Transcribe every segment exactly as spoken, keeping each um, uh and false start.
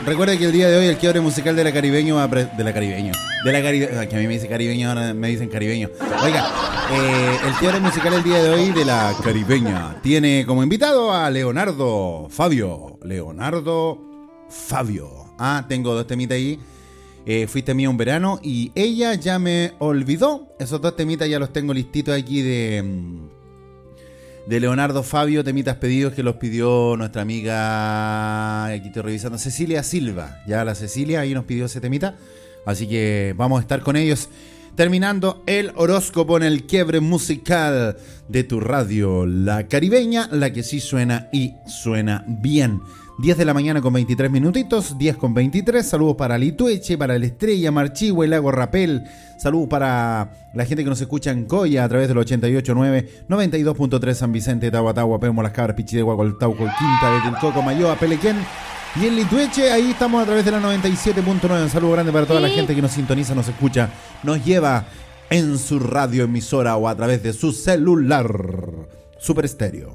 recuerde que el día de hoy el quiebre musical de la Caribeño va a pre- de la Caribeño, de la Caribe, que a mí me dice Caribeño, ahora me dicen Caribeño. Oiga, eh, el quiebre musical el día de hoy de la Caribeña tiene como invitado a Leonardo Fabio. Leonardo Fabio. Ah, tengo dos temitas ahí. Eh, fuiste mía un verano y ella ya me olvidó. Esos dos temitas ya los tengo listitos aquí de de Leonardo Fabio, temitas pedidos que los pidió nuestra amiga, aquí estoy revisando, Cecilia Silva. Ya la Cecilia ahí nos pidió ese temita, así que vamos a estar con ellos terminando el horóscopo en el quiebre musical de tu radio, la Caribeña, la que sí suena y suena bien. diez de la mañana con veintitrés minutitos, diez con veintitrés. Saludos para Litueche, para la Estrella, Marchihue, Lago Rapel. Saludos para la gente que nos escucha en Coya a través del ochenta y ocho punto nueve, noventa y dos punto tres San Vicente, Tahuatahua, Pemo, Las Cabras, Pichidegua, Coltauco, Quinta de Tilcoco, Mayoa, Pelequén. Y en Litueche, ahí estamos a través de la noventa y siete punto nueve. Un saludo grande para toda la gente que nos sintoniza, nos escucha, nos lleva en su radio emisora o a través de su celular. Super Estéreo.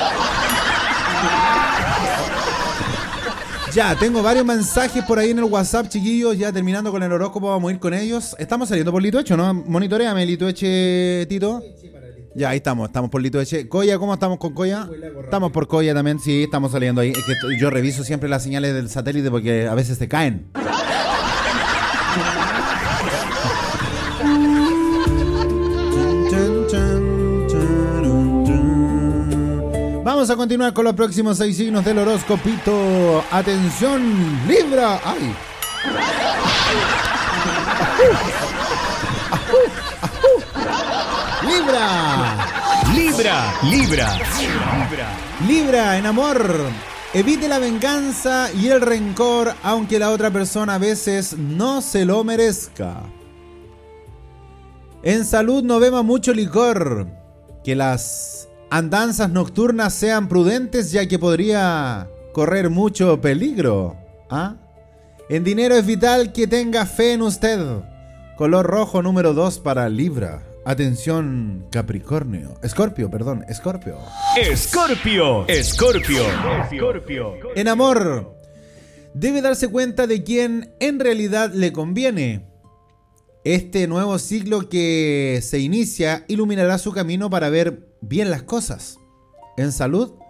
Ya, tengo varios mensajes por ahí en el WhatsApp, chiquillos. Ya terminando con el horóscopo, vamos a ir con ellos. Estamos saliendo por Litueche, ¿no? Monitoreame, Litueche, Tito. Ya, ahí estamos, estamos por Litueche. Coya, ¿cómo estamos con Coya? Estamos por Coya también, sí, estamos saliendo ahí. Es que yo reviso siempre las señales del satélite porque a veces se caen. Vamos a continuar con los próximos seis signos del horóscopito. Atención, Libra. ¡Ay! ¡Ajú! ¡Ajú! ¡Libra! Libra, Libra, Libra. Libra, en amor. Evite la venganza y el rencor, aunque la otra persona a veces no se lo merezca. En salud, no beba mucho licor. Que las andanzas nocturnas sean prudentes, ya que podría correr mucho peligro. ¿Ah? En dinero es vital que tenga fe en usted. Color rojo número dos para Libra. Atención, Capricornio. Escorpio, perdón, Escorpio. Escorpio, Escorpio, Escorpio. En amor, debe darse cuenta de quién en realidad le conviene. Este nuevo ciclo que se inicia iluminará su camino para ver bien las cosas. En salud,